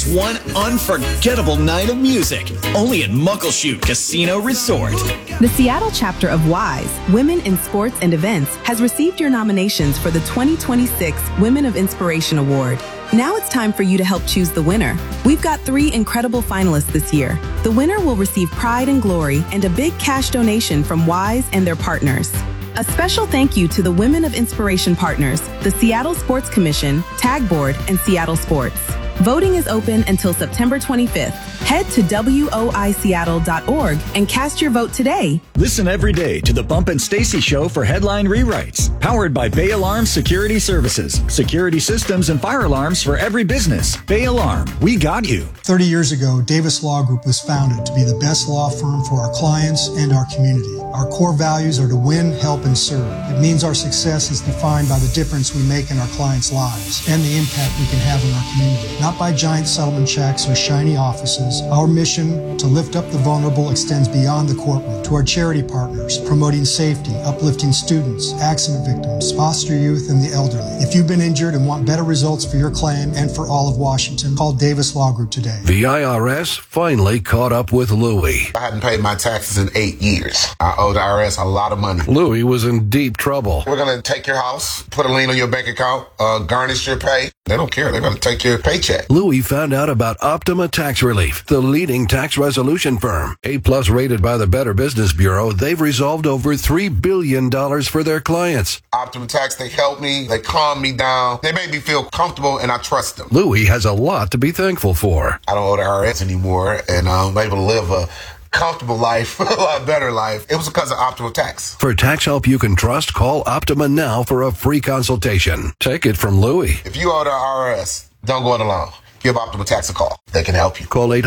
experience one unforgettable night of music only at Muckleshoot Casino Resort. The Seattle chapter of WISE, Women in Sports and Events, has received your nominations for the 2026 Women of Inspiration Award. Now it's time for you to help choose the winner. We've got 3 incredible finalists this year. The winner will receive pride and glory and a big cash donation from WISE and their partners. A special thank you to the Women of Inspiration partners, the Seattle Sports Commission, Tag Board, and Seattle Sports. Voting is open until September 25th. Head to woiseattle.org and cast your vote today. Listen every day to the Bump and Stacy Show for headline rewrites. Powered by Bay Alarm Security Services. Security systems and fire alarms for every business. Bay Alarm, we got you. 30 years ago, Davis Law Group was founded to be the best law firm for our clients and our community. Our core values are to win, help, and serve. It means our success is defined by the difference we make in our clients' lives and the impact we can have in our community. Not by giant settlement checks or shiny offices. Our mission to lift up the vulnerable extends beyond the courtroom to our charity partners, promoting safety, uplifting students, accident victims, foster youth, and the elderly. If you've been injured and want better results for your claim and for all of Washington, call Davis Law Group today. The IRS finally caught up with Louie. I hadn't paid my taxes in 8 years. I owe the IRS a lot of money. Louie was in deep trouble. We're going to take your house, put a lien on your bank account, garnish your pay. They don't care. They're going to take your paycheck. Louie found out about Optima Tax Relief, the leading tax resolution firm. A-plus rated by the Better Business Bureau, they've resolved over $3 billion for their clients. Optima Tax, they help me. They calm me down. They make me feel comfortable, and I trust them. Louie has a lot to be thankful for. I don't owe the IRS anymore, and I'm able to live a comfortable life, a lot better life. It was because of Optima Tax. For tax help you can trust, call Optima now for a free consultation. Take it from Louie. If you owe the IRS, don't go it alone. Give Optima Tax a call. They can help you. Call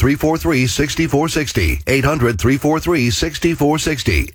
800-343-6460. 800-343-6460.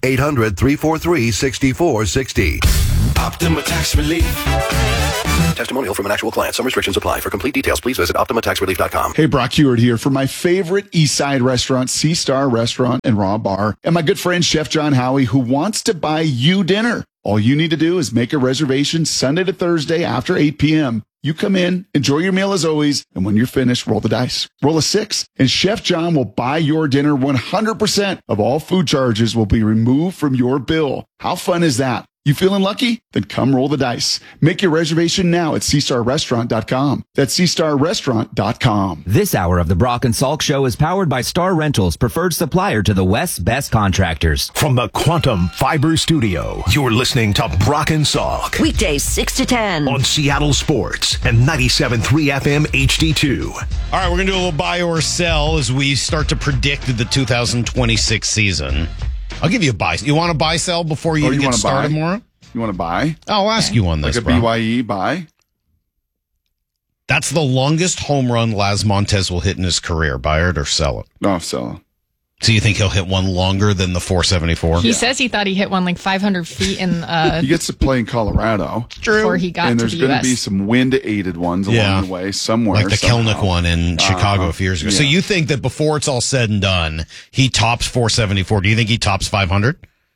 800-343-6460. Optima Tax Relief. Testimonial from an actual client. Some restrictions apply. For complete details, please visit OptimaTaxRelief.com. Hey, Brock Heward here for my favorite East Side restaurant, Sea Star Restaurant and Raw Bar, and my good friend Chef John Howie, who wants to buy you dinner. All you need to do is make a reservation Sunday to Thursday after 8 p.m. You come in, enjoy your meal as always, and when you're finished, roll the dice. Roll a 6, and Chef John will buy your dinner. 100% of all food charges will be removed from your bill. How fun is that? You feeling lucky? Then come roll the dice. Make your reservation now at SeaStarRestaurant.com. That's SeaStarRestaurant.com. This hour of the Brock and Salk Show is powered by Star Rentals, preferred supplier to the West's best contractors. From the Quantum Fiber Studio, you're listening to Brock and Salk. Weekdays 6 to 10. On Seattle Sports and 97.3 FM HD2. All right, we're going to do a little buy or sell as we start to predict the 2026 season. I'll give you a buy. You want to buy sell before you get started tomorrow? You want to buy? I'll ask you on this. Like a BYE buy? That's the longest home run Laz Montes will hit in his career. Buy it or sell it? No, sell it. So you think he'll hit one longer than the 474? He says he thought he hit one like 500 feet in. He gets to play in Colorado. True. Before he got and to there's the going US. to be some wind-aided ones along the way somewhere. Like the Kelnick one in Chicago a few years ago. Yeah. So you think that before it's all said and done, he tops 474. Do you think he tops 500?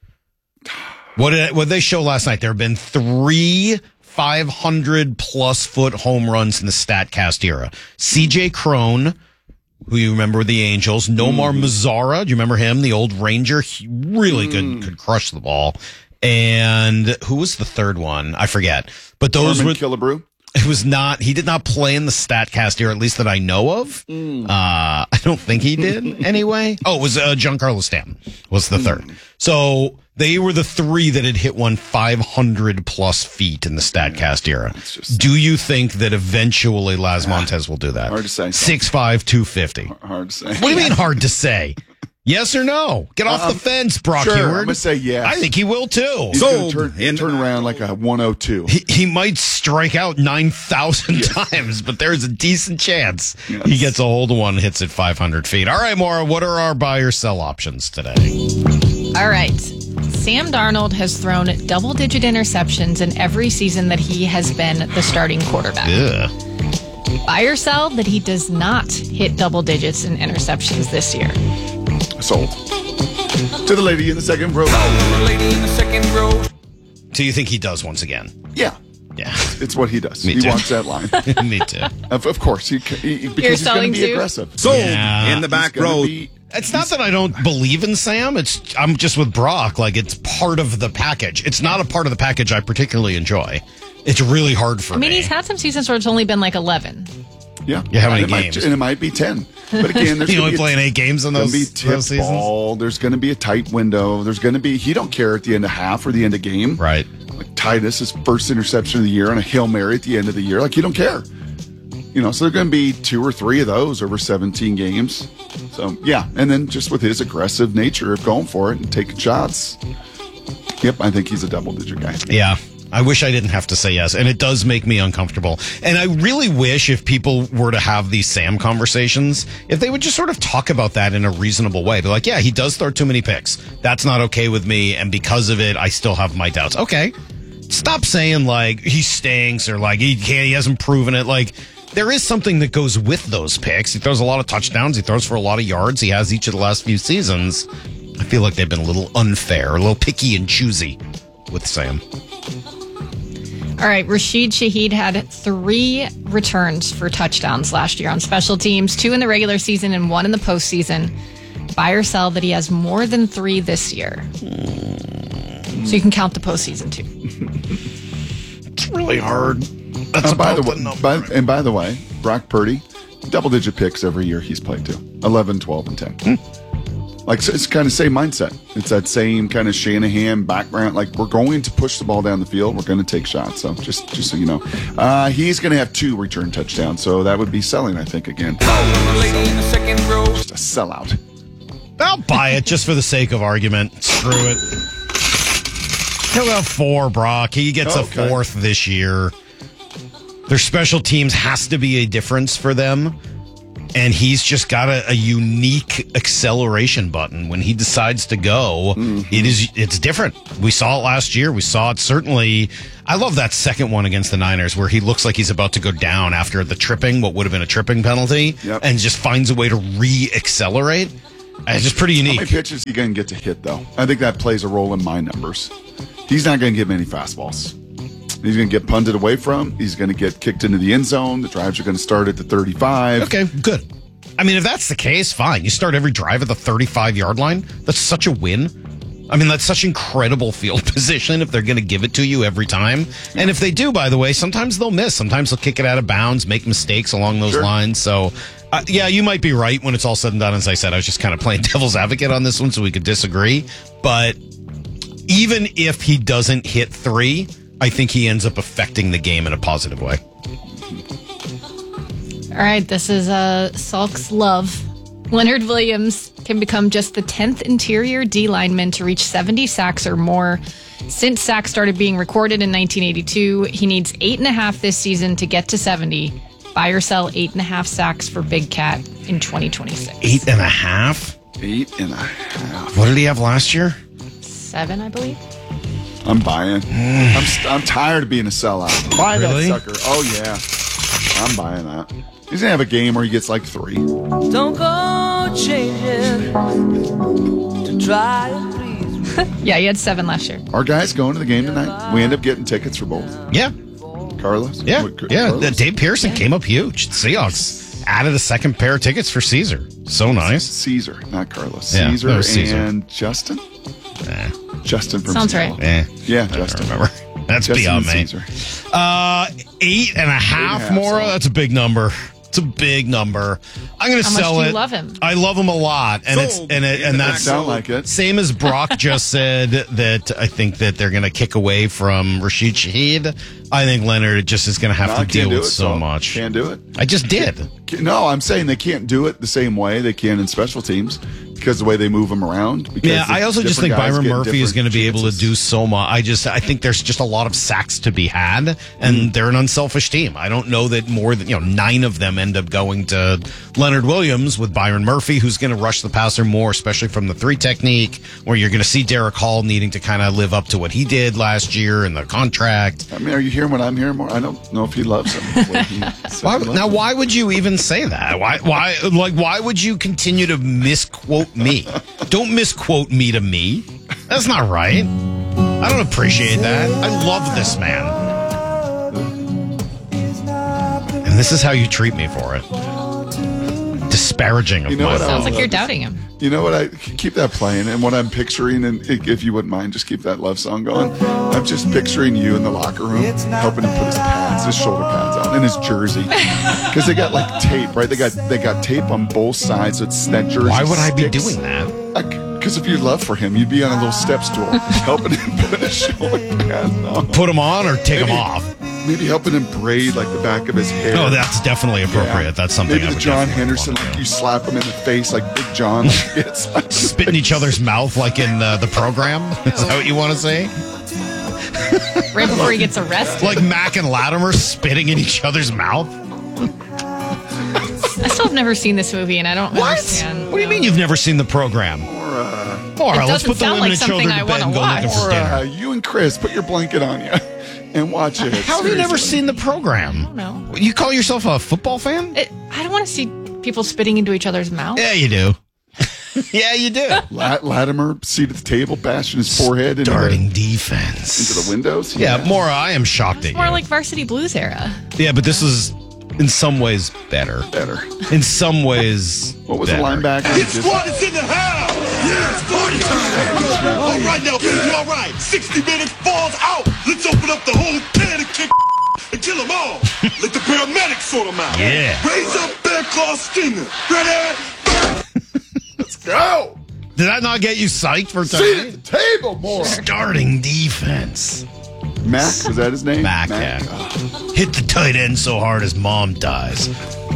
What did they show last night? There have been 3 500-plus foot home runs in the StatCast era. C.J. Cron, who you remember with the Angels. Nomar Mazara, do you remember him? The old Ranger. He really could crush the ball. And who was the third one? I forget. But those Norman were Killebrew. It was not. He did not play in the StatCast era, at least that I know of. I don't think he did anyway. Oh, it was Giancarlo Stanton was the third. So they were the 3 that had hit 500 plus feet in the StatCast era. Do you think that eventually Laz Montes will do that? Hard to say. 6'5", 250. Hard to say. What do you mean hard to say? Yes or no? Get off the fence, Brock Sure, Heward. I'm going to say yes. I think he will too. He's going to turn around like a 102. He might strike out 9,000 times, but there's a decent chance he gets a hold of one and hits it 500 feet. All right, Maura, what are our buy or sell options today? All right. Sam Darnold has thrown double-digit interceptions in every season that he has been the starting quarterback. Yeah. Buy or sell that he does not hit double digits in interceptions this year. Sold. To the lady in the second row. Do you think he does once again? Yeah. Yeah. It's what he does. Me He too. wants that line. Me too. Of course. Because he's going to selling be too? aggressive. Sold Yeah. in the back He's gonna row. be- It's not that I don't believe in Sam. I'm just with Brock. Like, it's part of the package. It's not a part of the package I particularly enjoy. It's really hard for me. I mean, he's had some seasons where it's only been like 11. Yeah. Yeah, how many And it might- games? and it might be 10. But again, there's You gonna only be playing 8 games in There's those, going to be tip those seasons? ball. There's going to be a tight window. There's going to be, he don't care at the end of half or the end of game. Right. Like Titus, his first interception of the year on a Hail Mary at the end of the year. Like, you don't care. You know, so there are going to be 2 or 3 of those over 17 games. So, yeah. And then just with his aggressive nature of going for it and taking shots. Yep, I think he's a double-digit guy. Yeah. I wish I didn't have to say yes, and it does make me uncomfortable. And I really wish if people were to have these Sam conversations, if they would just sort of talk about that in a reasonable way. They're like, yeah, he does throw too many picks. That's not okay with me, and because of it, I still have my doubts. Okay. Stop saying, like, he stinks or, like, he hasn't proven it. Like, there is something that goes with those picks. He throws a lot of touchdowns. He throws for a lot of yards. He has each of the last few seasons. I feel like they've been a little unfair, a little picky and choosy with Sam. All right, Rashid Shaheed had 3 returns for touchdowns last year on special teams, 2 in the regular season and 1 in the postseason. Buy or sell that he has more than 3 this year. So you can count the postseason too. It's really hard. That's by the way, Brock Purdy, double-digit picks every year he's played too. 11, 12, and 10. Like, so it's kind of same mindset. It's that same kind of Shanahan background. Like, we're going to push the ball down the field. We're going to take shots. So just so you know, he's going to have 2 return touchdowns. So that would be selling, I think, again. Just a sellout. I'll buy it just for the sake of argument. Screw it. He'll have 4, Brock. He gets a 4th this year. Their special teams has to be a difference for them. And he's just got a unique acceleration button. When he decides to go, it's different. We saw it last year. We saw it certainly. I love that second one against the Niners where he looks like he's about to go down after the tripping, what would have been a tripping penalty, and just finds a way to re-accelerate. It's just pretty unique. How many pitches is he going to get to hit, though? I think that plays a role in my numbers. He's not going to get many fastballs. He's going to get punted away from. He's going to get kicked into the end zone. The drives are going to start at the 35. Okay, good. I mean, if that's the case, fine. You start every drive at the 35-yard line. That's such a win. I mean, that's such incredible field position if they're going to give it to you every time. And if they do, by the way, sometimes they'll miss. Sometimes they'll kick it out of bounds, make mistakes along those lines. So, yeah, you might be right when it's all said and done. As I said, I was just kind of playing devil's advocate on this one so we could disagree. But even if he doesn't hit 3, I think he ends up affecting the game in a positive way. All right, this is Salk's love. Leonard Williams can become just the 10th interior D lineman to reach 70 sacks or more. Since sacks started being recorded in 1982, he needs 8.5 this season to get to 70. Buy or sell 8.5 sacks for Big Cat in 2026. 8.5? 8.5. What did he have last year? 7, I believe. I'm buying. I'm tired of being a sellout. Buy Really? that sucker. Oh, yeah. I'm buying that. He's going to have a game where he gets like 3. Don't go changing to try and please. Yeah, he had 7 last year. Our guys going to the game tonight. We end up getting tickets for both. Yeah. Carlos? Yeah. Yeah. Carlos? Dave Pearson came up huge. Seahawks added a second pair of tickets for Caesar. So nice. Caesar, not Carlos. Yeah, Caesar that was Caesar. and Justin? Justin from Sounds Seattle. right. Yeah, Justin. Remember. That's Justin beyond and me. Caesar. 8.5 more. so. That's a big number. It's a big number. I'm going to How much sell do it. you love him? I love him a lot, and that's Sound like it. same as Brock just said that I think that they're going to kick away from Rashid Shaheed. I think Leonard just is going to have No, to can't deal do with it, so so much. Can't do it. I just did. No, I'm saying they can't do it the same way they can in special teams because the way they move them around. Because Yeah, I also just think different guys Byron get Murphy is going different to be able to chances. do so much. I think there's just a lot of sacks to be had, and they're an unselfish team. I don't know that more than 9 of them end up going to Leonard Williams with Byron Murphy, who's going to rush the passer more, especially from the 3 technique, where you're going to see Derek Hall needing to kind of live up to what he did last year in the contract. I mean, are you hearing what I'm hearing more? I don't know if he loves him. Why would you even say that? Why would you continue to misquote me? Don't misquote me to me. That's not right. I don't appreciate that. I love this man. And this is how you treat me for it. Disparaging of myself. Sounds like you're doubting him. You know what? I keep that playing, and what I'm picturing, and if you wouldn't mind, just keep that love song going. I'm just picturing you in the locker room, helping him put his pads, his shoulder pads on, and his jersey, because they got like tape, right? They got tape on both sides. So it's that jersey. Why would I be sticks. doing that? Because of your love for him, you'd be on a little step stool, helping him put his shoulder pads on. Put them on or take them off? Maybe helping him braid like the back of his hair. Oh, that's definitely appropriate. Yeah. That's something maybe I the would John Henderson, like you slap him in the face like Big John. Like spit in each other's mouth like in the program? Is that what you want to say? Right before he gets arrested. Like Mac and Latimer spitting in each other's mouth? I still have never seen this movie, and I don't understand. What do you mean you've never seen the program? Laura, let's put the women and children to bed and go looking for dinner. You and Chris, put your blanket on you and watch it. How have you never seen the program? I don't know. You call yourself a football fan? I don't want to see people spitting into each other's mouth. Yeah, you do. Yeah, you do. Latimer, seat at the table, bashing his forehead starting defense into the windows. Yeah, Maura, I am shocked at you. More like Varsity Blues era. Yeah, but this is in some ways better. In some ways, what was the linebacker? Hit squad is in the house. Yeah, it's party time. All right now, baby, all right. 60 minutes, falls out. Let's open up the whole can and kick and kill them all. Let the paramedics sort them out. Yeah. Raise up Bear Claw Stinger. Ready? Let's go. Did that not get you psyched for Sit today? at the table, more. Starting defense. Mac, was that his name? Mac. Yeah. Hit the tight end so hard his mom dies.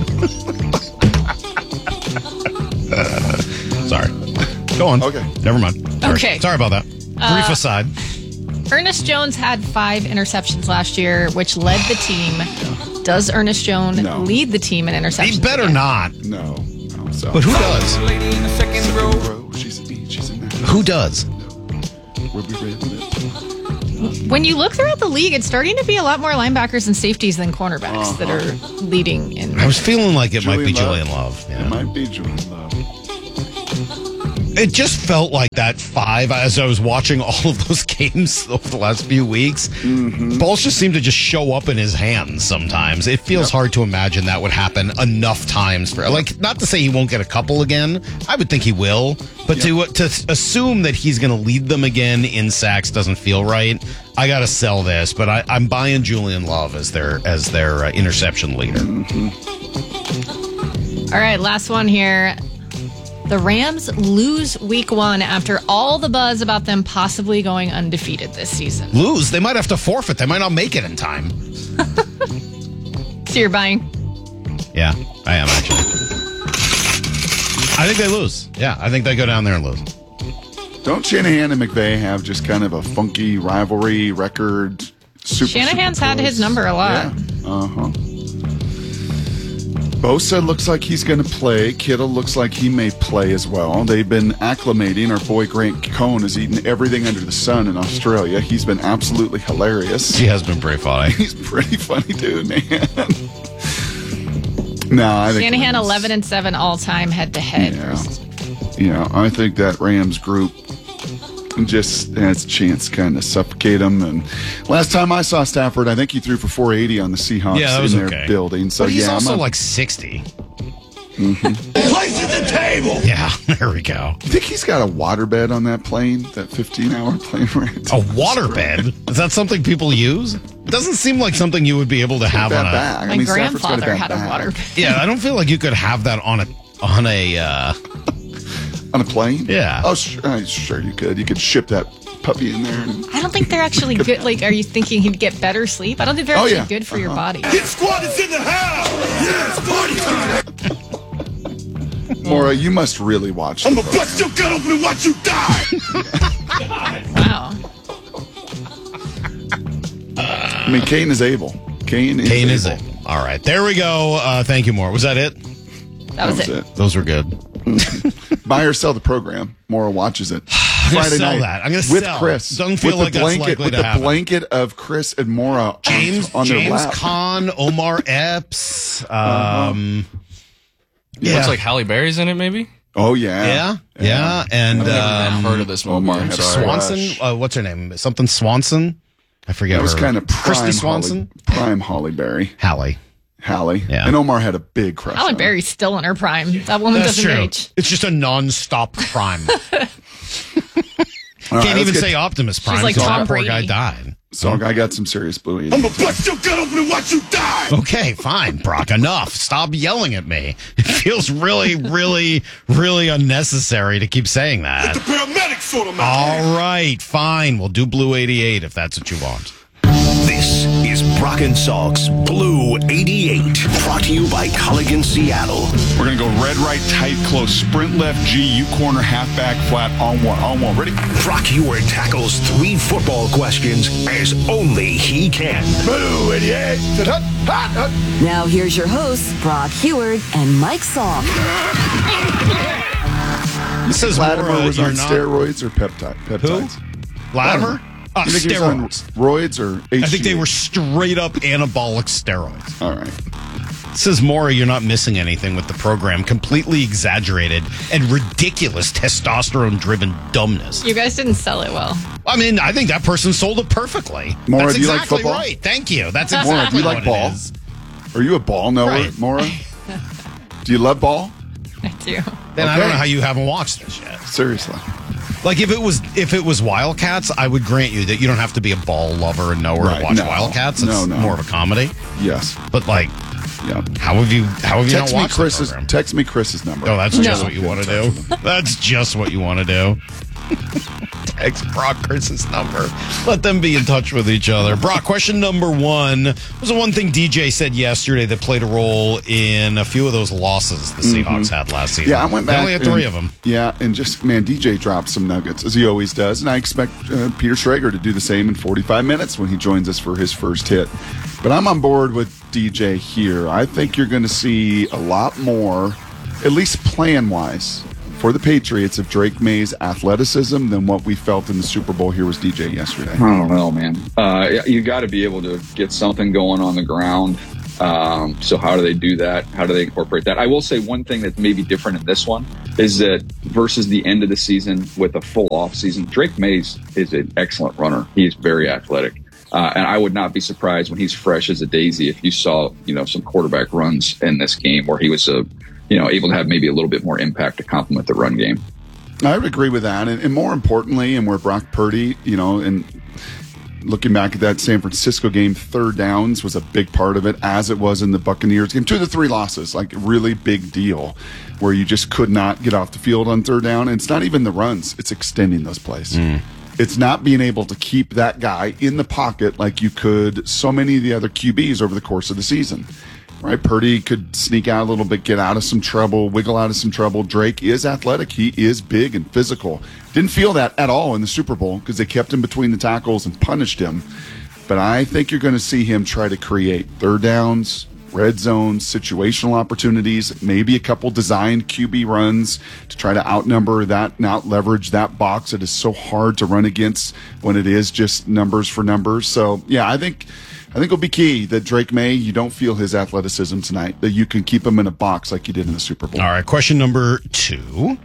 Sorry. Go on. Okay. Never mind. Okay. Sorry about that. Brief aside. Ernest Jones had 5 interceptions last year, which led the team. Does Ernest Jones lead the team in interceptions? He better not. No. So. But who does? Second row. She's in there. Who does? When you look throughout the league, it's starting to be a lot more linebackers and safeties than cornerbacks that are leading in. I was feeling like it might be Julian Love. Yeah. It might be Julian Love. It just felt like that 5 as I was watching all of those games over the last few weeks. Balls just seem to just show up in his hands sometimes. It feels hard to imagine that would happen enough times for, like, not to say he won't get a couple again. I would think he will, but to assume that he's going to lead them again in sacks doesn't feel right. I got to sell this, but I'm buying Julian Love as their interception leader. All right, last one here. The Rams lose week 1 after all the buzz about them possibly going undefeated this season. Lose? They might have to forfeit. They might not make it in time. So you're buying? Yeah, I am actually. I think they lose. Yeah, I think they go down there and lose. Don't Shanahan and McVay have just kind of a funky rivalry record? Shanahan's had his number a lot. Yeah. Bosa looks like he's going to play. Kittle looks like he may play as well. They've been acclimating. Our boy Grant Cohn has eaten everything under the sun in Australia. He's been absolutely hilarious. He has been pretty funny. He's pretty funny dude, man. No, I think Shanahan 11-7 all time head to head. Yeah, I think that Rams group just has a chance to kind of suffocate them. And last time I saw Stafford, I think he threw for 480 on the Seahawks in their building. So but he's also like 60. Place at the table. Yeah, there we go. You think he's got a waterbed on that plane, that 15-hour plane ride? A waterbed? Is that something people use? It doesn't seem like something you would be able to have on a bag. My grandfather had a waterbed. Yeah, I don't feel like you could have that on a on a plane? Yeah. Oh, sure you could. You could ship that puppy in there. I don't think they're actually good. Like, are you thinking he'd get better sleep? I don't think they're actually good for your body. Hit squad is in the house. Yeah, it's party time. Maura, you must really watch. I'm gonna bust your gun open and watch you die. Wow. I mean, Kane is able. Kane is able. All right, there we go. Thank you, Maura. Was that it? That was it. Those were good. Buy or sell the program. Maura watches it. Friday night. I'm going to with sell. Chris. Doesn't feel like that's likely to happen. With the blanket of Chris and Maura on their lap. James Conn, Omar Epps. Looks like Halle Berry's in it, maybe. Oh yeah. And I've never heard of this movie. I'm sorry. Swanson. What's her name? Something Swanson. I forget. It was kind of Christy Swanson. Prime Halle Berry. Halle. Hallie. Yeah. And Omar had a big crush Halle on her. Berry's still in her prime. That woman That's doesn't true. age. It's just a non-stop prime. All right, Can't even let's say get- Optimus Prime like because Tom that poor guy Brady. died. So I got some serious Blue 88. I'm gonna bust your gut open and watch you die. Okay, fine, Brock. Enough. Stop yelling at me. It feels really, really, really unnecessary to keep saying Let the that. paramedics sort them out. All right, fine. We'll do Blue 88 if that's what you want. This is Brock and Salk's Blue 88, brought to you by Culligan Seattle. We're going to go red, right, tight, close, sprint left, G, U corner, halfback, flat, on one. Ready? Brock Heward tackles 3 football questions as only he can. Blue 88. Now here's your hosts, Brock Heward and Mike Salk. This says Latimer Maura, was you're on not- steroids or peptides? Latimer? You think he was on Steroids. roids or HGH? I think they were straight up anabolic steroids. All right. Says Maury, you're not missing anything with the program. Completely exaggerated and ridiculous testosterone-driven dumbness. You guys didn't sell it well. I mean, I think that person sold it perfectly. Maura, That's do you like exactly football? right. Thank you. That's Maura, exactly do you like what ball? it is. Are you a ball knower, Right. Maura? Do you love ball? I do. Then I Okay. don't know how you haven't watched this yet. Seriously. Like if it was Wildcats, I would grant you that you don't have to be a ball lover and knower Right, to watch no. Wildcats. It's No. more of a comedy. Yes. But like, Yeah. how have you Text not me watched the Chris's program? text me Chris's number. Oh, that's just No. what you want to do. That's just what you want to do. Text Brock Chris's number. Let them be in touch with each other. Brock, question number 1 was the one thing DJ said yesterday that played a role in a few of those losses the Seahawks had last season. Yeah, I went back. They only had 3 of them. Yeah, and just, man, DJ dropped some nuggets, as he always does. And I expect Peter Schrager to do the same in 45 minutes when he joins us for his first hit. But I'm on board with DJ here. I think you're going to see a lot more, at least plan-wise, for the Patriots of Drake May's athleticism than what we felt in the Super Bowl here was DJ yesterday. I don't know, man. You got to be able to get something going on the ground. So how do they do that? How do they incorporate that? I will say one thing that's maybe different in this one is that versus the end of the season with a full off season, Drake Mays is an excellent runner. He is very athletic. And I would not be surprised when he's fresh as a daisy if you saw, some quarterback runs in this game where he was able to have maybe a little bit more impact to complement the run game. I would agree with that. And more importantly, and where Brock Purdy, and looking back at that San Francisco game, third downs was a big part of it, as it was in the Buccaneers game. 2 of the 3 losses, like really big deal, where you just could not get off the field on third down. And it's not even the runs, it's extending those plays. It's not being able to keep that guy in the pocket like you could so many of the other QBs over the course of the season. Right? Purdy could sneak out a little bit, get out of some trouble, wiggle out of some trouble. Drake is athletic. He is big and physical. Didn't feel that at all in the Super Bowl because they kept him between the tackles and punished him. But I think you're going to see him try to create third downs, red zones, situational opportunities, maybe a couple designed QB runs to try to outnumber that and out leverage that box that is so hard to run against when it is just numbers for numbers. So, yeah, I think it'll be key that Drake May, you don't feel his athleticism tonight, that you can keep him in a box like you did in the Super Bowl. All right, question number 2.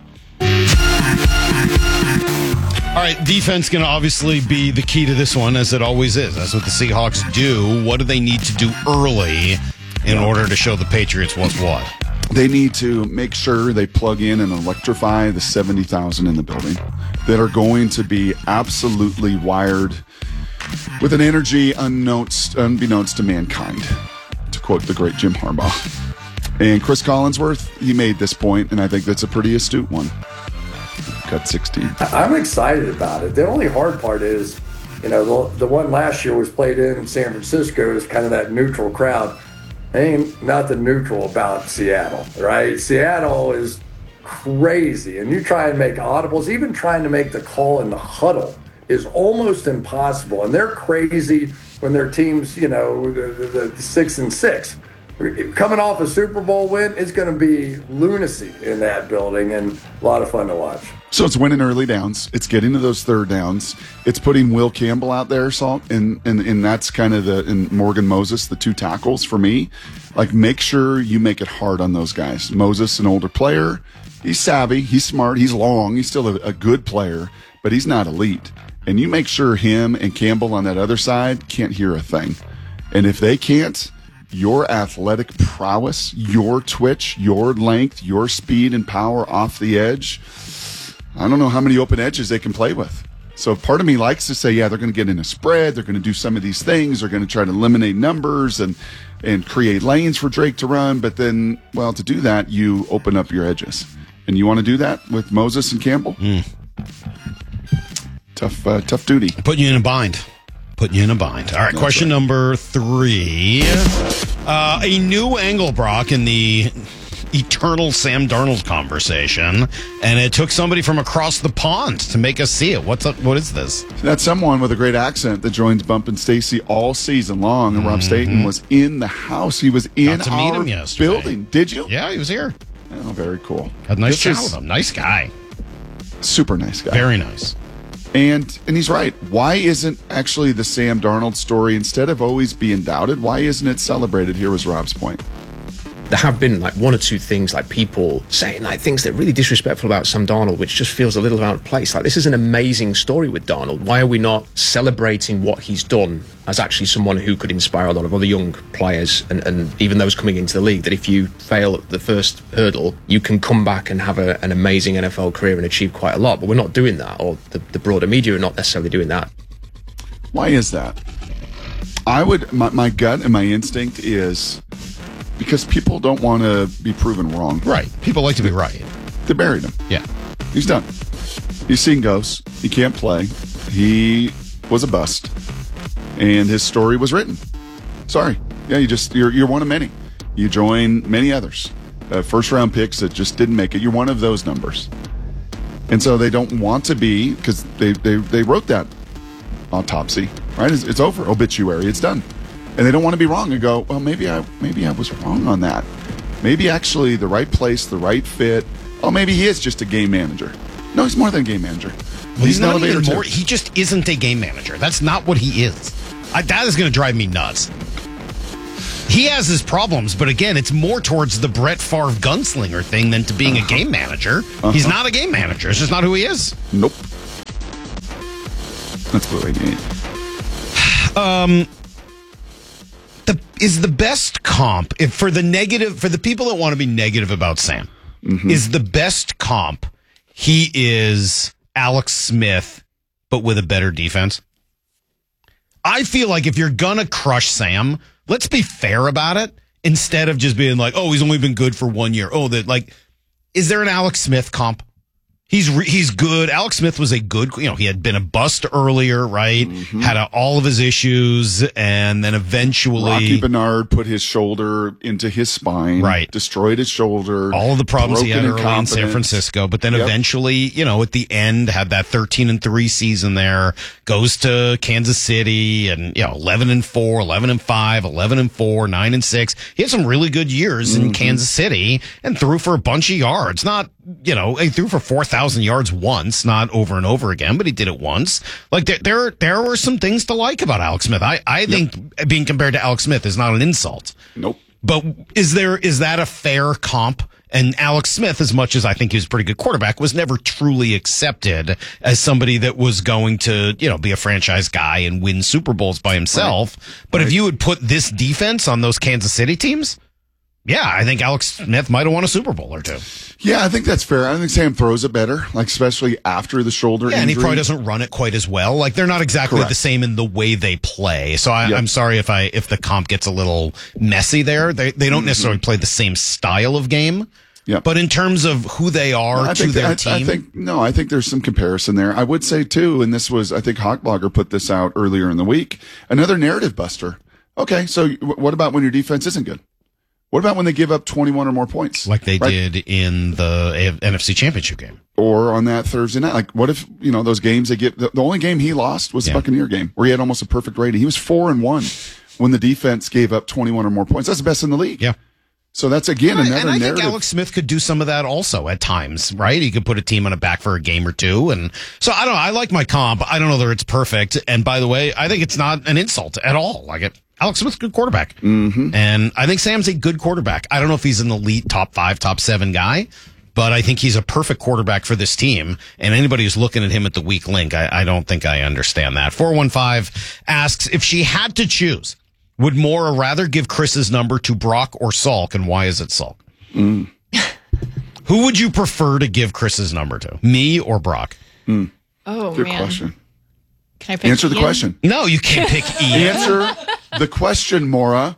All right, defense going to obviously be the key to this one, as it always is. That's what the Seahawks do. What do they need to do early in order to show the Patriots what's what? They need to make sure they plug in and electrify the 70,000 in the building that are going to be absolutely wired with an energy unbeknownst to mankind, to quote the great Jim Harbaugh. And Chris Collinsworth, he made this point, and I think that's a pretty astute one. Cut 16. I'm excited about it. The only hard part is, the one last year was played in San Francisco is kind of that neutral crowd. Ain't nothing neutral about Seattle, right? Seattle is crazy, and you try and make audibles, even trying to make the call in the huddle is almost impossible. And they're crazy when their team's, the 6-6. Coming off a Super Bowl win, it's going to be lunacy in that building and a lot of fun to watch. So it's winning early downs. It's getting to those third downs. It's putting Will Campbell out there, Salt, and that's kind of and Morgan Moses, the 2 tackles for me. Like, make sure you make it hard on those guys. Moses, an older player. He's savvy. He's smart. He's long. He's still a good player, but he's not elite. And you make sure him and Campbell on that other side can't hear a thing. And if they can't, your athletic prowess, your twitch, your length, your speed and power off the edge, I don't know how many open edges they can play with. So part of me likes to say, yeah, they're going to get in a spread. They're going to do some of these things. They're going to try to eliminate numbers and create lanes for Drake to run. But then, well, to do that, you open up your edges. And you want to do that with Moses and Campbell? Tough duty. Putting you in a bind. All right, that's question number 3. A new angle, Brock, in the eternal Sam Darnold conversation, and it took somebody from across the pond to make us see it. What is this? That's someone with a great accent that joins Bump and Stacy all season long, and Rob Staten was in the house. He was in Got to meet our him yesterday. building. Did you? Yeah, he was here. Oh, very cool. Had a nice chat with him. Nice guy. Super nice guy. Very nice. And he's right. Why isn't actually the Sam Darnold story, instead of always being doubted, why isn't it celebrated? Here was Rob's point. There have been like one or two things, like people saying like things that are really disrespectful about Sam Darnold, which just feels a little out of place. Like, this is an amazing story with Darnold. Why are we not celebrating what he's done as actually someone who could inspire a lot of other young players and even those coming into the league, that if you fail at the first hurdle, you can come back and have an amazing NFL career and achieve quite a lot. But we're not doing that, or the broader media are not necessarily doing that. Why is that? My gut and my instinct is because people don't want to be proven wrong. Right. People like to be right. They buried him. Yeah. He's done. He's seen ghosts. He can't play. He was a bust. And his story was written. Sorry. Yeah, you're one of many. You join many others. First round picks that just didn't make it. You're one of those numbers. And so they don't want to be, because they wrote that autopsy, right? It's over. Obituary. It's done. And they don't want to be wrong and go, well, maybe I was wrong on that. Maybe actually the right place, the right fit. Oh, maybe he is just a game manager. No, he's more than a game manager. Well, he's not even more. He just isn't a game manager. That's not what he is. That is going to drive me nuts. He has his problems, but again, it's more towards the Brett Favre gunslinger thing than to being a game manager. He's not a game manager. It's just not who he is. Nope. That's Blue 88. Is the best comp for the people that want to be negative about Sam, is the best comp he is Alex Smith, but with a better defense? I feel like if you're gonna crush Sam, let's be fair about it, instead of just being like, oh, he's only been good for 1 year. Oh, is there an Alex Smith comp? He's good. Alex Smith was a good, he had been a bust earlier, right? Had all of his issues, and then eventually Rocky Bernard put his shoulder into his spine, right? Destroyed his shoulder. All of the problems he had early in San Francisco, but then eventually, at the end, had that 13-3 season there. Goes to Kansas City, and 11-4, 11-5, 11-4, 9-6. He had some really good years in Kansas City and threw for a bunch of yards. Not, he threw for 4,000 yards once, not over and over again, but he did it once. Like there were some things to like about Alex Smith. I think being compared to Alex Smith is not an insult. Nope. But is that a fair comp? And Alex Smith, as much as I think he was a pretty good quarterback, was never truly accepted as somebody that was going to, be a franchise guy and win Super Bowls by himself. Right. But if you would put this defense on those Kansas City teams, yeah, I think Alex Smith might have won a Super Bowl or two. Yeah, I think that's fair. I think Sam throws it better, especially after the shoulder injury. And he probably doesn't run it quite as well. They're not exactly the same in the way they play. So I'm sorry if the comp gets a little messy there. They don't necessarily play the same style of game. Yeah. But in terms of who they are their team. I think there's some comparison there. I would say too, and this was, I think Hawkblogger put this out earlier in the week, another narrative buster. Okay, so what about when your defense isn't good? What about when they give up 21 or more points? Like they did in the NFC Championship game. Or on that Thursday night. What if, those games they get, the only game he lost was the Buccaneer game, where he had almost a perfect rating. He was 4-1 when the defense gave up 21 or more points. That's the best in the league. Yeah. So that's, again, another narrative. And I think Alex Smith could do some of that also at times, right? He could put a team on a back for a game or two. And so I don't know. I like my comp. I don't know whether it's perfect. And by the way, I think it's not an insult at all. Alex Smith's a good quarterback. And I think Sam's a good quarterback. I don't know if he's an elite top 5, top 7 guy, but I think he's a perfect quarterback for this team. And anybody who's looking at him at the weak link, I don't think I understand that. 415 asks, if she had to choose Would Maura rather give Chris's number to Brock or Salk, and why is it Salk? Mm. Who would you prefer to give Chris's number to? Me or Brock? Mm. Oh, Good man. question. Can I pick Answer the Ian? question. No, you can't pick Ian. Answer the question, Maura.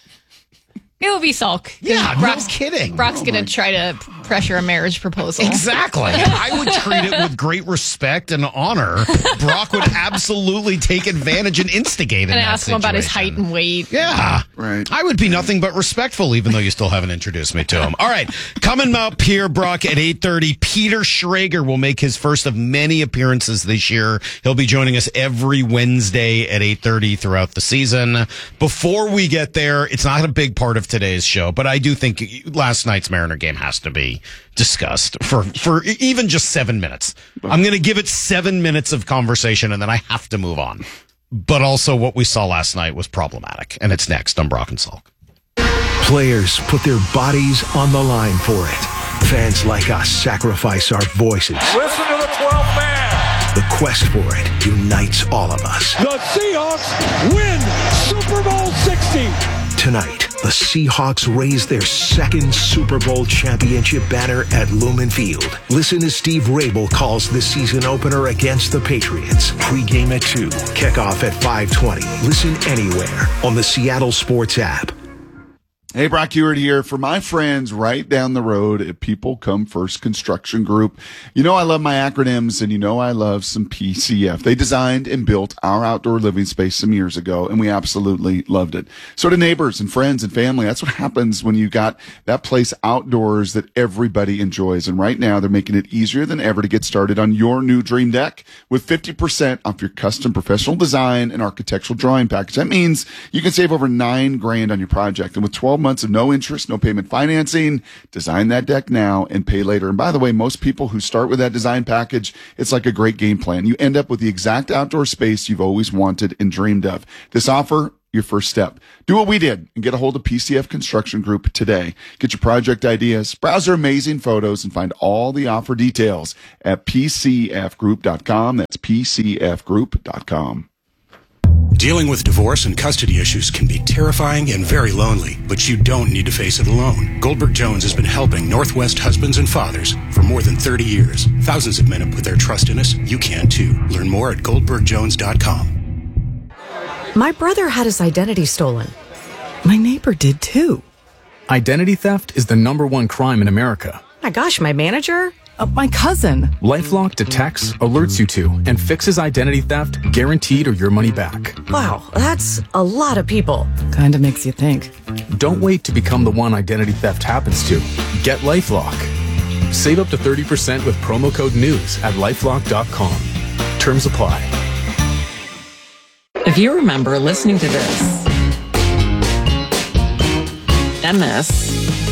It will be Salk. Yeah, no kidding. Brock's going to try to pressure a marriage proposal. Exactly. I would treat it with great respect and honor. Brock would absolutely take advantage and instigate in And that ask him about his situation. height and weight. Yeah. Right. I would be nothing but respectful, even though you still haven't introduced me to him. All right. Coming up here, Brock, at 8:30, Peter Schrager will make his first of many appearances this year. He'll be joining us every Wednesday at 8:30 throughout the season. Before we get there, it's not a big part of today's show, but I do think last night's Mariner game has to be discussed for even just 7 minutes. I'm going to give it 7 minutes of conversation, and then I have to move on. But also what we saw last night was problematic, and it's next on Brock and Salk. Players put their bodies on the line for it. Fans like us sacrifice our voices. Listen to the 12th man. The quest for it unites all of us. The Seahawks win Super Bowl 60. Tonight, the Seahawks raise their second Super Bowl championship banner at Lumen Field. Listen as Steve Rabel calls the season opener against the Patriots. Pre-game at 2, kickoff at 5:20. Listen anywhere on the Seattle Sports app. Hey, Brock Heward here for my friends right down the road at People Come First Construction Group. You know I love my acronyms, and you know I love some PCF. They designed and built our outdoor living space some years ago, and we absolutely loved it. So do neighbors and friends and family. That's what happens when you got that place outdoors that everybody enjoys. And right now, they're making it easier than ever to get started on your new dream deck with 50% off your custom professional design and architectural drawing package. That means you can save over $9,000 on your project. And with 12 months of no interest, no payment financing, design that deck now and pay later. And by the way, most people who start with that design package, it's like a great game plan. You end up with the exact outdoor space you've always wanted and dreamed of. This offer, your first step. Do what we did and get a hold of PCF Construction Group today. Get your project ideas, browse their amazing photos, and find all the offer details at pcfgroup.com. That's pcfgroup.com. Dealing with divorce and custody issues can be terrifying and very lonely, but you don't need to face it alone. Goldberg Jones has been helping Northwest husbands and fathers for more than 30 years. Thousands of men have put their trust in us. You can too. Learn more at goldbergjones.com. My brother had his identity stolen. My neighbor did too. Identity theft is the #1 crime in America. My gosh, my manager? My cousin. LifeLock detects, alerts you to, and fixes identity theft, guaranteed or your money back. Wow, that's a lot of people. Kinda makes you think. Don't wait to become the one identity theft happens to. Get LifeLock. Save up to 30% with promo code NEWS at LifeLock.com. Terms apply. If you remember listening to this, and this,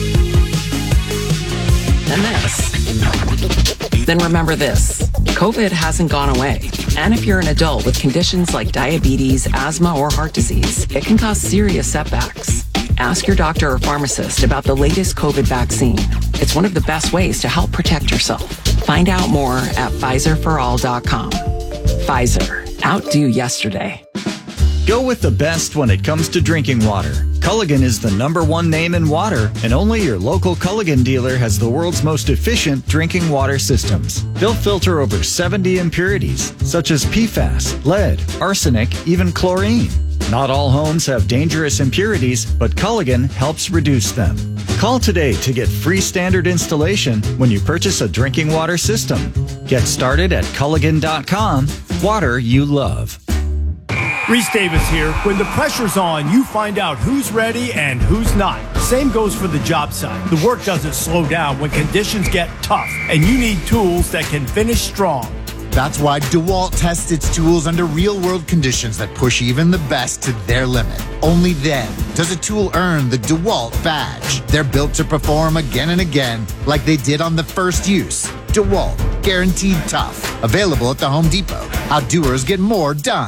and this, then remember this. COVID hasn't gone away. And if you're an adult with conditions like diabetes, asthma, or heart disease, it can cause serious setbacks. Ask your doctor or pharmacist about the latest COVID vaccine. It's one of the best ways to help protect yourself. Find out more at PfizerForAll.com. Pfizer. Outdo yesterday. Go with the best when it comes to drinking water. Culligan is the #1 name in water, and only your local Culligan dealer has the world's most efficient drinking water systems. They'll filter over 70 impurities, such as PFAS, lead, arsenic, even chlorine. Not all homes have dangerous impurities, but Culligan helps reduce them. Call today to get free standard installation when you purchase a drinking water system. Get started at Culligan.com. Water you love. Reese Davis here. When the pressure's on, you find out who's ready and who's not. Same goes for the job site. The work doesn't slow down when conditions get tough, and you need tools that can finish strong. That's why DeWalt tests its tools under real-world conditions that push even the best to their limit. Only then does a tool earn the DeWalt badge. They're built to perform again and again, like they did on the first use. DeWalt, guaranteed tough. Available at the Home Depot. How doers get more done.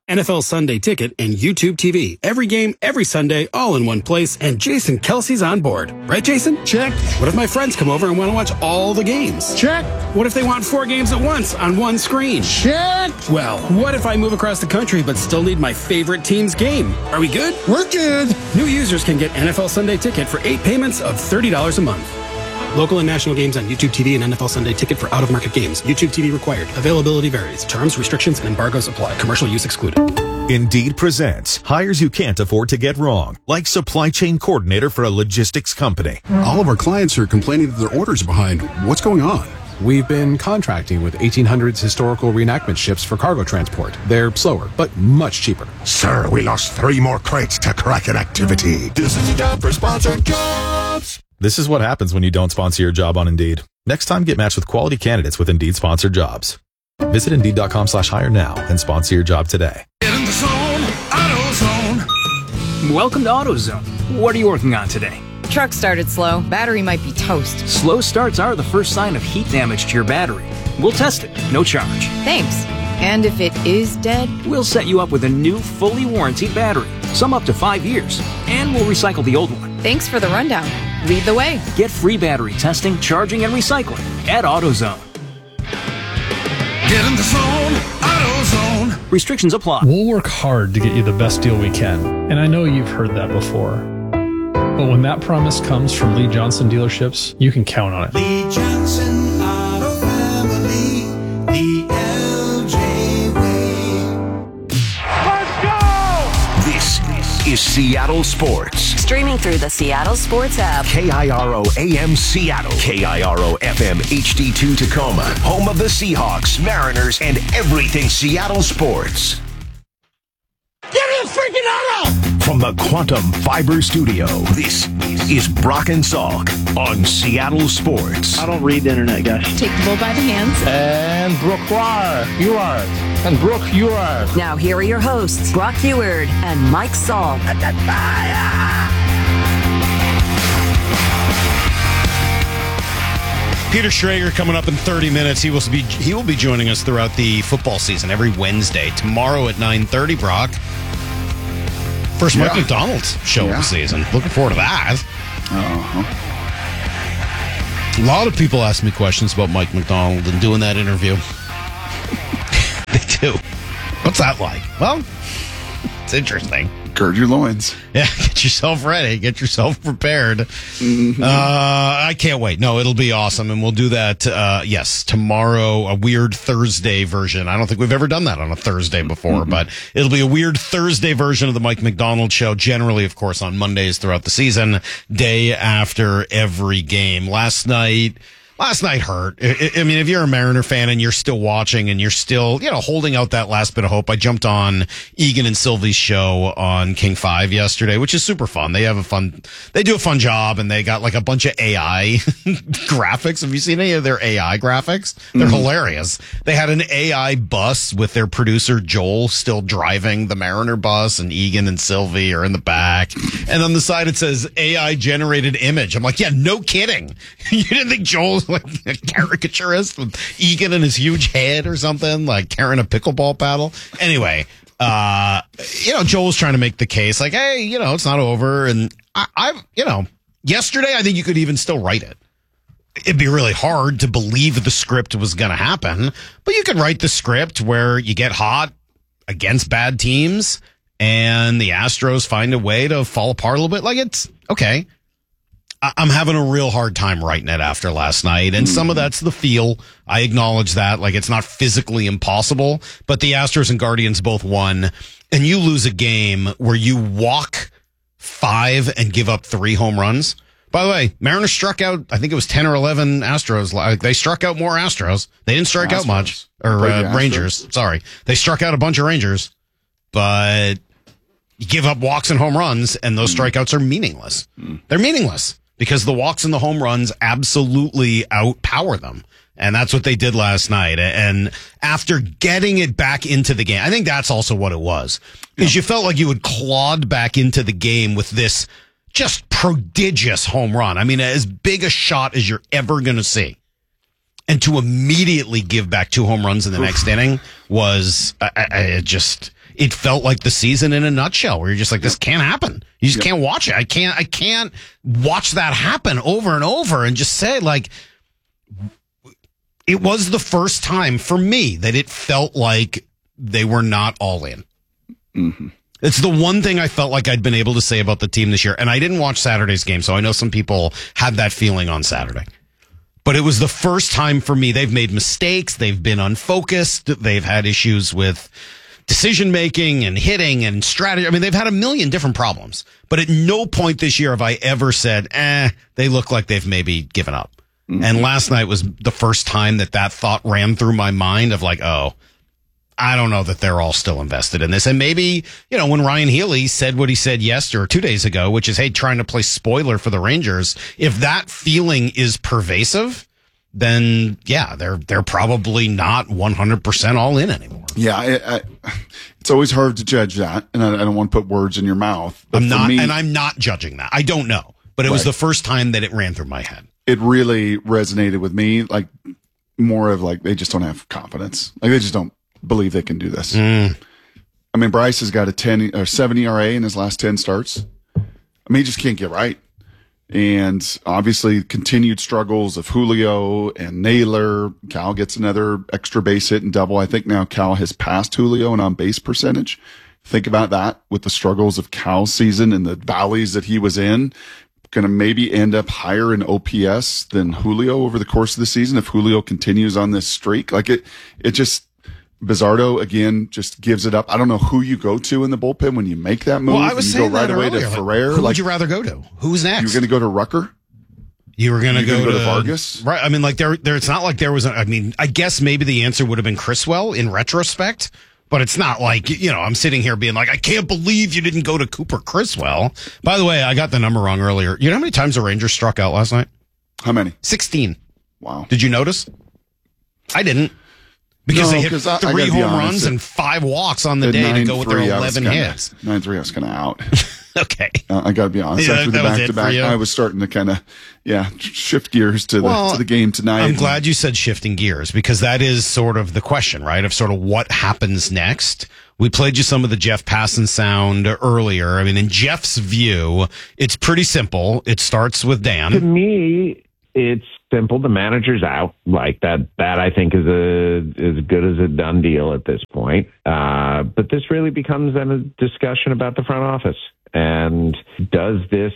NFL Sunday Ticket, and YouTube TV. Every game, every Sunday, all in one place, and Jason Kelsey's on board. Right, Jason? Check. What if my friends come over and want to watch all the games? Check. What if they want 4 games at once on one screen? Check. Well, what if I move across the country but still need my favorite team's game? Are we good? We're good. New users can get NFL Sunday Ticket for 8 payments of $30 a month. Local and national games on YouTube TV and NFL Sunday Ticket for out-of-market games. YouTube TV required. Availability varies. Terms, restrictions, and embargoes apply. Commercial use excluded. Indeed presents hires you can't afford to get wrong, like supply chain coordinator for a logistics company. All of our clients are complaining that their orders are behind. What's going on? We've been contracting with 1800s historical reenactment ships for cargo transport. They're slower, but much cheaper. Sir, we lost 3 more crates to Kraken activity. This is a job for Sponsored Jobs. This is what happens when you don't sponsor your job on Indeed. Next time, get matched with quality candidates with Indeed sponsored jobs. Visit Indeed.com/hire now and sponsor your job today. Get in the zone, AutoZone. Welcome to AutoZone. What are you working on today? Truck started slow. Battery might be toast. Slow starts are the first sign of heat damage to your battery. We'll test it, no charge. Thanks. And if it is dead? We'll set you up with a new, fully warranted battery, some up to 5 years, and we'll recycle the old one. Thanks for the rundown. Lead the way. Get free battery testing, charging, and recycling at AutoZone. Get in the zone, AutoZone. Restrictions apply. We'll work hard to get you the best deal we can, and I know you've heard that before. But when that promise comes from Lee Johnson Dealerships, you can count on it. Lee Johnson Auto Family, the LJ way. Let's go! This is Seattle Sports. Streaming through the Seattle Sports app. KIRO AM Seattle. KIRO FM HD2 Tacoma. Home of the Seahawks, Mariners, and everything Seattle sports. Get in the freaking auto! From the Quantum Fiber Studio, this is Brock and Salk on Seattle Sports. I don't read the internet, guys. Take the bull by the hands. And Brooke, you are. And Brooke, you are. Now here are your hosts, Brock Heward and Mike Salk. Peter Schrager coming up in 30 minutes. He will be joining us throughout the football season every Wednesday. Tomorrow at 9:30, Brock. First Mike McDonald show of the season. Looking forward to that. A lot of people ask me questions about Mike McDonald and doing that interview. They do. What's that like? Well, it's interesting. Gird your loins. Yeah, get yourself ready. Get yourself prepared. Mm-hmm. I can't wait. No, it'll be awesome. And we'll do that, tomorrow, a weird Thursday version. I don't think we've ever done that on a Thursday before, but it'll be a weird Thursday version of the Mike McDonald Show. Generally, of course, on Mondays throughout the season, day after every game. Last night hurt. I mean, if you're a Mariner fan and you're still watching and you're still, holding out that last bit of hope, I jumped on Egan and Sylvie's show on King 5 yesterday, which is super fun. They do a fun job, and they got like a bunch of AI graphics. Have you seen any of their AI graphics? They're hilarious. They had an AI bus with their producer Joel still driving the Mariner bus, and Egan and Sylvie are in the back. And on the side it says AI generated image. I'm like, yeah, no kidding. You didn't think Joel's like a caricaturist with Egan and his huge head or something, like carrying a pickleball paddle? Anyway, Joel's trying to make the case like, hey, it's not over. And yesterday I think you could even still write it. It'd be really hard to believe the script was going to happen, but you could write the script where you get hot against bad teams and the Astros find a way to fall apart a little bit. Like, it's okay. I'm having a real hard time writing it after last night, and some of that's the feel. I acknowledge that. Like, it's not physically impossible, but the Astros and Guardians both won, and you lose a game where you walk 5 and give up 3 home runs. By the way, Mariners struck out, I think it was 10 or 11 Astros. They struck out more Astros. They didn't strike out much. Or Rangers. Sorry. They struck out a bunch of Rangers, but you give up walks and home runs, and those strikeouts are meaningless. They're meaningless, because the walks and the home runs absolutely outpower them. And that's what they did last night. And after getting it back into the game, I think that's also what it was. Because you felt like you had clawed back into the game with this just prodigious home run. I mean, as big a shot as you're ever going to see. And to immediately give back 2 home runs in the next inning was, it felt like the season in a nutshell, where you're just like, this can't happen. You just can't watch it. I can't watch that happen over and over and just say, like, it was the first time for me that it felt like they were not all in. Mm-hmm. It's the one thing I felt like I'd been able to say about the team this year. And I didn't watch Saturday's game, so I know some people had that feeling on Saturday. But it was the first time for me. They've made mistakes. They've been unfocused. They've had issues with decision making and hitting and strategy. I mean, they've had a million different problems. But at no point this year have I ever said, they look like they've maybe given up. Mm-hmm. And last night was the first time that thought ran through my mind of like, I don't know that they're all still invested in this. And maybe, when Ryan Healy said what he said yesterday or 2 days ago, which is, hey, trying to play spoiler for the Rangers, if that feeling is pervasive, then yeah, they're probably not 100% all in anymore. Yeah. It's always hard to judge that. And I don't want to put words in your mouth. But I'm not judging that. I don't know, but it was the first time that it ran through my head. It really resonated with me. Like more of like, they just don't have confidence. Like they just don't believe they can do this. I mean, Bryce has got a 7 ERA in his last 10 starts. I mean, he just can't get right. And obviously continued struggles of Julio and Naylor. Cal gets another extra base hit and double. I think now Cal has passed Julio in on base percentage. Think about that with the struggles of Cal's season and the valleys that he was in. Going to maybe end up higher in OPS than Julio over the course of the season if Julio continues on this streak. Like it just, Bizzardo again just gives it up. I don't know who you go to in the bullpen when you make that move. Well, I was saying go right that away earlier. to Ferrer. Who would you rather go to? Who's next? You're going to go to Rucker? You were going to go to Vargas? Right. I mean, like it's not like there was I guess maybe the answer would have been Criswell in retrospect, but it's not like, I'm sitting here being like, I can't believe you didn't go to Cooper Criswell. By the way, I got the number wrong earlier. You know how many times the Rangers struck out last night? How many? 16. Wow. Did you notice? I didn't. Because they hit 3 home runs and 5 walks on the day to go with their 11 hits. 9-3, I was kind of out. Okay. I got to be honest. After the back-to-back, I was starting to kind of, shift gears to the game tonight. I'm glad you said shifting gears because that is sort of the question, right? Of sort of what happens next. We played you some of the Jeff Passan sound earlier. I mean, in Jeff's view, it's pretty simple. It starts with Dan. To me, it's simple. The manager's out. Like that I think is as good as a done deal at this point. But this really becomes then a discussion about the front office. And does this,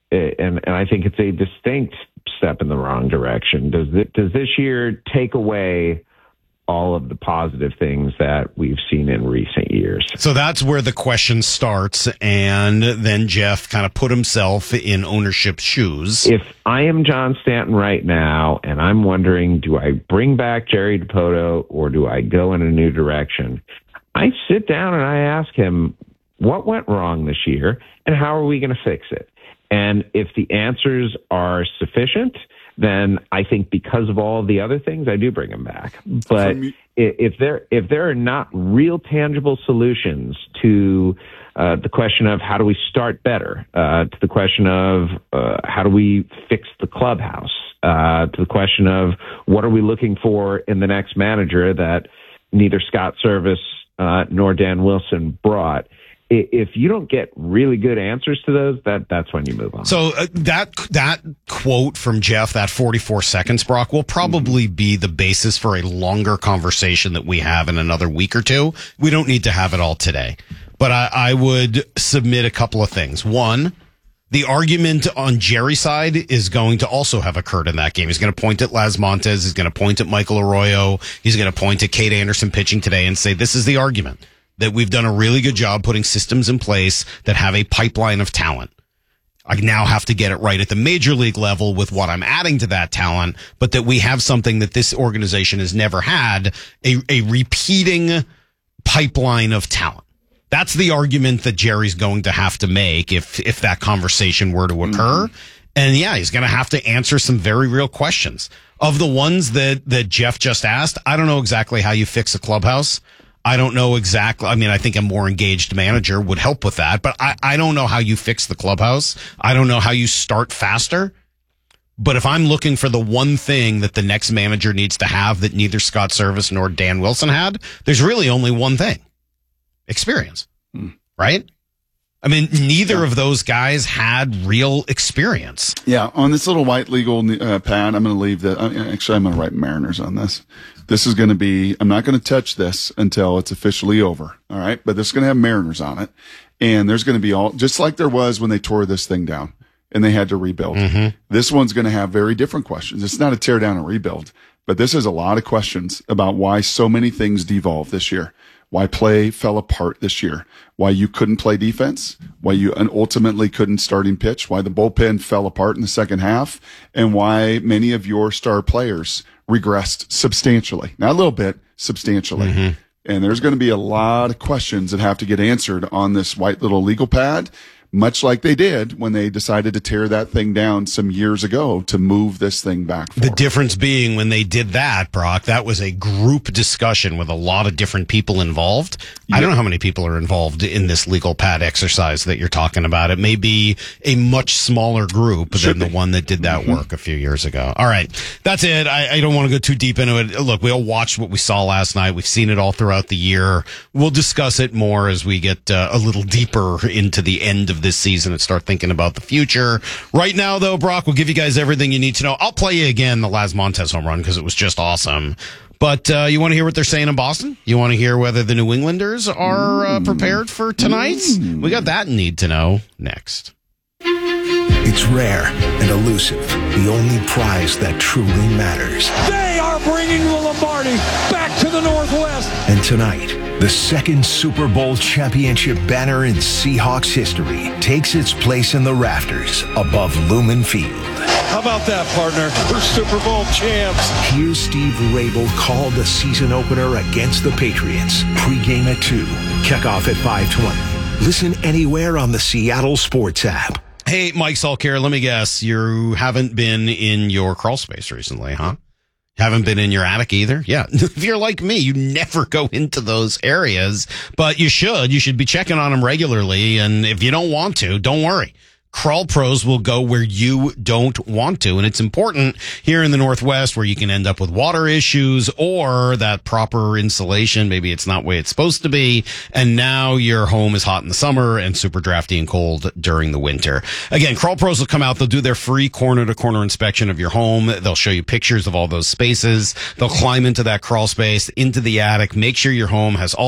and I think it's a distinct step in the wrong direction. Does this year take away all of the positive things that we've seen in recent years? So that's where the question starts. And then Jeff kind of put himself in ownership's shoes. If I am John Stanton right now, and I'm wondering, do I bring back Jerry Dipoto or do I go in a new direction? I sit down and I ask him, what went wrong this year and how are we going to fix it? And if the answers are sufficient, then I think because of all the other things, I do bring him back. But if there are not real tangible solutions to the question of how do we start better, to the question of how do we fix the clubhouse, to the question of what are we looking for in the next manager that neither Scott Service nor Dan Wilson brought, if you don't get really good answers to those, that's when you move on. So that quote from Jeff, that 44 seconds, Brock, will probably be the basis for a longer conversation that we have in another week or two. We don't need to have it all today. But I would submit a couple of things. One, the argument on Jerry's side is going to also have occurred in that game. He's going to point at Las Montes. He's going to point at Michael Arroyo. He's going to point at Kate Anderson pitching today and say, this is the argument, that we've done a really good job putting systems in place that have a pipeline of talent. I now have to get it right at the major league level with what I'm adding to that talent, but that we have something that this organization has never had, a repeating pipeline of talent. That's the argument that Jerry's going to have to make if that conversation were to occur. And yeah, he's going to have to answer some very real questions. Of the ones that Jeff just asked, I don't know exactly how you fix a clubhouse. I don't know exactly. I mean, I think a more engaged manager would help with that, but I don't know how you fix the clubhouse. I don't know how you start faster. But if I'm looking for the one thing that the next manager needs to have that neither Scott Service nor Dan Wilson had, there's really only one thing. Experience. Right? I mean, neither of those guys had real experience. Yeah, on this little white legal pad, I'm going to leave actually, I'm going to write Mariners on this. This is going to be, I'm not going to touch this until it's officially over. All right. But this is going to have Mariners on it. And there's going to be all, just like there was when they tore this thing down and they had to rebuild. This one's going to have very different questions. It's not a tear down and rebuild, but this is a lot of questions about why so many things devolved this year. Why play fell apart this year, why you couldn't play defense, why you ultimately couldn't starting pitch, why the bullpen fell apart in the second half, and why many of your star players regressed substantially. Not a little bit, substantially. And there's going to be a lot of questions that have to get answered on this white little legal pad, much like they did when they decided to tear that thing down some years ago to move this thing back forward. The difference being when they did that, Brock, that was a group discussion with a lot of different people involved. I don't know how many people are involved in this legal pad exercise that you're talking about. It may be a much smaller group than the one that did that work a few years ago. All right. That's it. I don't want to go too deep into it. Look, we all watched what we saw last night. We've seen it all throughout the year. We'll discuss it more as we get a little deeper into the end of this season and start thinking about the future. Right now, though, Brock, we'll give you guys everything you need to know. I'll play you again the Laz Montez home run because it was just awesome. But you want to hear what they're saying in Boston? You want to hear whether the New Englanders are prepared for tonight? We got that need to know next. It's rare and elusive, the only prize that truly matters. They are bringing the Lombardi back to the Northwest. And tonight, the second Super Bowl championship banner in Seahawks history takes its place in the rafters above Lumen Field. How about that, partner? We're Super Bowl champs. Here's Steve Rabel call the season opener against the Patriots. Pre-game at 2. Kickoff at 5:20. Listen anywhere on the Seattle Sports app. Hey, Mike Salkir, let me guess. You haven't been in your crawl space recently, huh? Haven't been in your attic either? Yeah. If you're like me, you never go into those areas, but you should. You should be checking on them regularly. And if you don't want to, don't worry. Crawl Pros will go where you don't want to. And it's important here in the Northwest where you can end up with water issues or that proper insulation. Maybe it's not the way it's supposed to be. And now your home is hot in the summer and super drafty and cold during the winter. Again, Crawl Pros will come out. They'll do their free corner to corner inspection of your home. They'll show you pictures of all those spaces. They'll climb into that crawl space, into the attic, make sure your home has all